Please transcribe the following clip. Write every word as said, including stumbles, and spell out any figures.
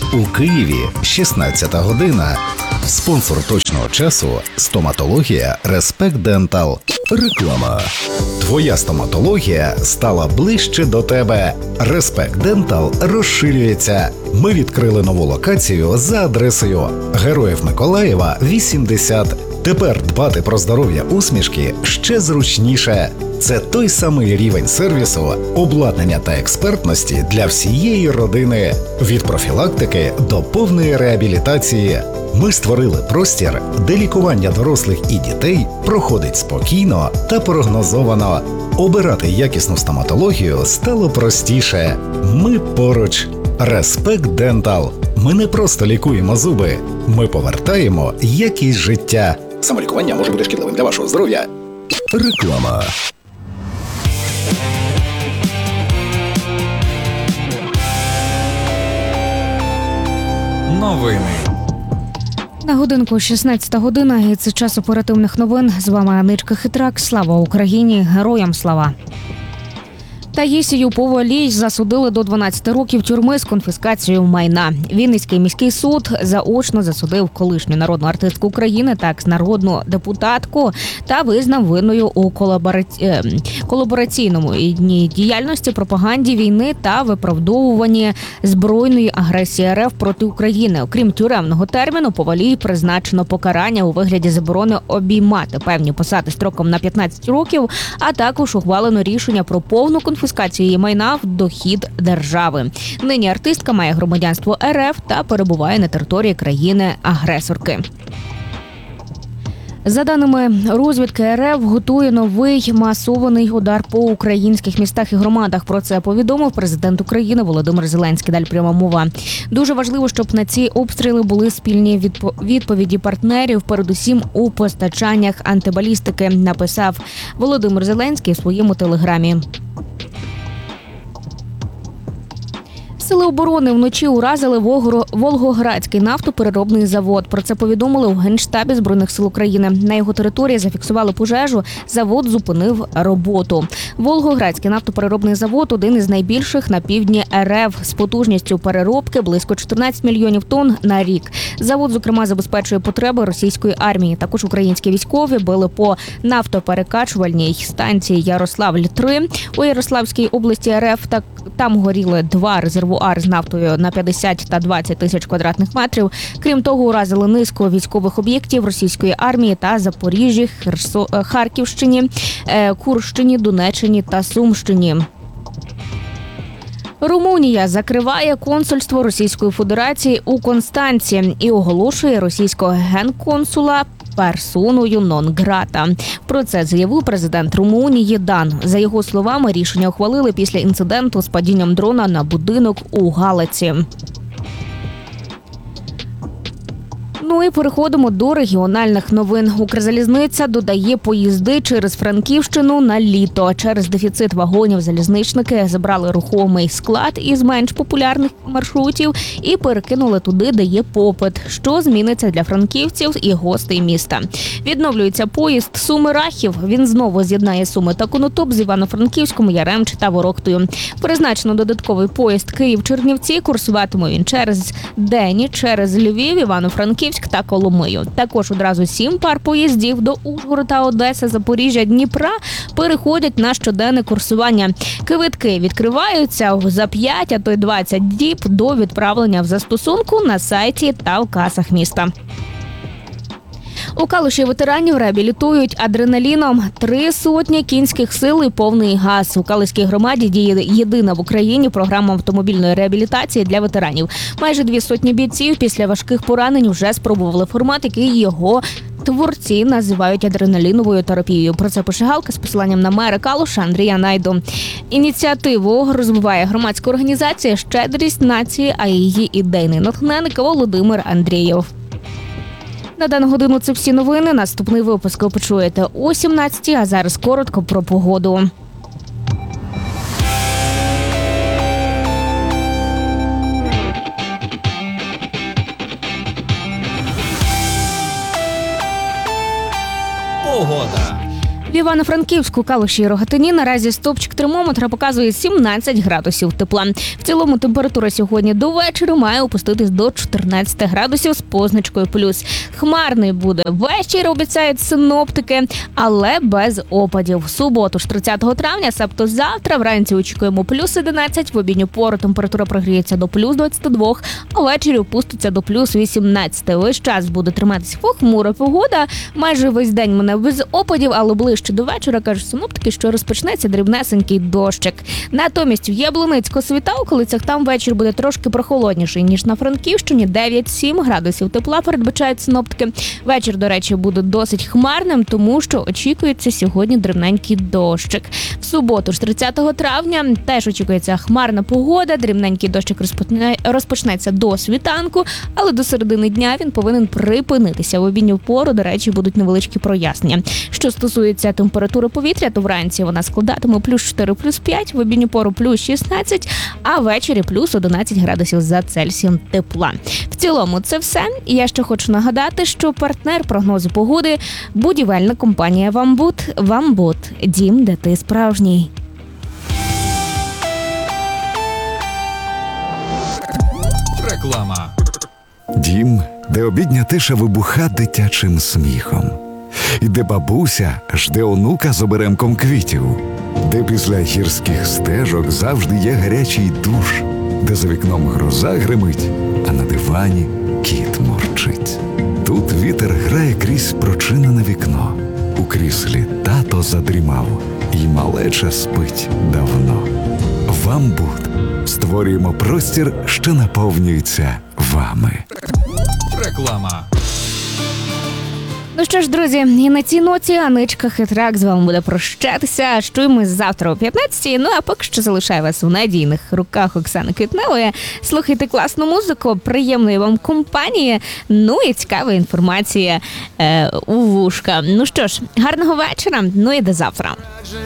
У Києві шістнадцята година. Спонсор точного часу – стоматологія Респект Дентал. Реклама. Твоя стоматологія стала ближче до тебе. Респект Дентал розширюється. Ми відкрили нову локацію за адресою Героїв Миколаєва, вісімдесят. Тепер дбати про здоров'я усмішки ще зручніше. Це той самий рівень сервісу, обладнання та експертності для всієї родини. Від профілактики до повної реабілітації. Ми створили простір, де лікування дорослих і дітей проходить спокійно та прогнозовано. Обирати якісну стоматологію стало простіше. Ми поруч. Респект Дентал. Ми не просто лікуємо зуби. Ми повертаємо якість життя. Самолікування може бути шкідливим для вашого здоров'я. Реклама. Новини. На годинку шістнадцята година, і це час оперативних новин. З вами Аничка Хитрак. Слава Україні! Героям слава! Таїсію Повалій засудили до дванадцяти років тюрми з конфіскацією майна. Вінницький міський суд заочно засудив колишню народну артистку України та екс-народну депутатку та визнав винною у колабораці... колабораційному діяльності, пропаганді війни та виправдовуванні збройної агресії РФ проти України. Окрім тюремного терміну, Повалій призначено покарання у вигляді заборони обіймати певні посади строком на п'ятнадцять років, а також ухвалено рішення про повну конфіскацію її майна в дохід держави. Нині артистка має громадянство РФ та перебуває на території країни-агресорки. За даними розвідки, РФ готує новий масований удар по українських містах і громадах. Про це повідомив президент України Володимир Зеленський. Далі пряма мова. Дуже важливо, щоб на ці обстріли були спільні відповіді партнерів, передусім у постачаннях антибалістики, написав Володимир Зеленський в своєму телеграмі. Сили оборони вночі уразили Волгоградський нафтопереробний завод. Про це повідомили у Генштабі Збройних сил України. На його території зафіксували пожежу, завод зупинив роботу. Волгоградський нафтопереробний завод – один із найбільших на півдні РФ з потужністю переробки близько чотирнадцять мільйонів тонн на рік. Завод, зокрема, забезпечує потреби російської армії. Також українські військові били по нафтоперекачувальній станції Ярославль три. У Ярославській області РФ так, там горіли два резервуари з нафтою на п'ятдесят та двадцять тисяч квадратних метрів. Крім того, уразили низку військових об'єктів російської армії та Запоріжжі, Херсо... Харківщині, Курщині, Донеччині та Сумщині. Румунія закриває консульство Російської Федерації у Констанці і оголошує російського генконсула персоною нон-грата. Про це заявив президент Румунії Дан. За його словами, рішення ухвалили після інциденту з падінням дрона на будинок у Галиці. Ну і переходимо до регіональних новин. Укрзалізниця додає поїзди через Франківщину на літо. Через дефіцит вагонів залізничники забрали рухомий склад із менш популярних маршрутів і перекинули туди, де є попит. Що зміниться для франківців і гостей міста? Відновлюється поїзд Суми-Рахів. Він знову з'єднає Суми та Конотоп з Івано-Франківськом, Яремче та Ворохтою. Призначено додатковий поїзд Київ-Чернівці. Курсуватиме він через Дені, через Львів, Івано-Франківськ та Коломию. Також одразу сім пар поїздів до Ужгорода, Одеси, Запоріжжя, Дніпра переходять на щоденне курсування. Квитки відкриваються за п'ять, а то й двадцять діб до відправлення в застосунку на сайті та в касах міста. У Калуші ветеранів реабілітують адреналіном. Три сотні кінських сил і повний газ. У Калуській громаді діє єдина в Україні програма автомобільної реабілітації для ветеранів. Майже дві сотні бійців після важких поранень вже спробували формат, який його творці називають адреналіновою терапією. Про це пише Галка з посиланням на мера Калуша Андрія Найду. Ініціативу розвиває громадська організація «Щедрість нації», а її ідейний натхненник Володимир Андрієв. На дану годину це всі новини. Наступний випуск ви почуєте о сімнадцятій, а зараз коротко про погоду. Погода. Івано-Франківську, Калуші і Рогатині наразі стопчик термометра показує сімнадцять градусів тепла. В цілому температура сьогодні до вечора має опуститись до чотирнадцять градусів з позначкою плюс. Хмарний буде вечір, обіцяють синоптики, але без опадів. В суботу ж тридцятого травня, себто завтра, вранці очікуємо плюс одинадцять, в обідню пору температура прогріється до плюс двадцять два, а ввечері опуститься до плюс вісімнадцять. Весь час буде триматися похмура погода. Майже весь день мене без опадів, але ближче до вечора, кажуть синоптики, що розпочнеться дрібнесенький дощик. Натомість в Яблунецько-Світа-околицях там вечір буде трошки прохолодніший, ніж на Франківщині. дев'ять-сім градусів тепла передбачають синоптики. Вечір, до речі, буде досить хмарним, тому що очікується сьогодні дрібненький дощик. В суботу ж тридцятого травня теж очікується хмарна погода, дрібненький дощик розпочне... розпочнеться до світанку, але до середини дня він повинен припинитися. В обідню пору, до речі, будуть невеличкі прояснення. Що стосується температури повітря, то вранці вона складатиме плюс чотири, плюс п'ять, в обідню пору плюс шістнадцять, а ввечері плюс одинадцять градусів за Цельсієм тепла. В цілому це все. І я ще хочу нагадати, що партнер прогнозу погоди – будівельна компанія «Вамбут». «Вамбут» – дім, де ти справжній. Реклама. Дім, де обідня тиша вибуха дитячим сміхом. І де бабуся жде онука з оберемком квітів. Де після гірських стежок завжди є гарячий душ. Де за вікном гроза гримить, а на дивані кіт мурчить. Тут вітер грає крізь прочинене вікно. У кріслі тато задрімав, і малеча спить давно. «Вамбут» створюємо простір, що наповнюється вами. Реклама. Ну що ж, друзі, і на цій ноті Аничка Хитрак з вами буде прощатися. Чуємось завтра о п'ятнадцятій. Ну а поки що залишаю вас у надійних руках Оксани Квітневої. Слухайте класну музику, приємної вам компанії, ну і цікава інформація е, у вушка. Ну що ж, гарного вечора, ну і до завтра.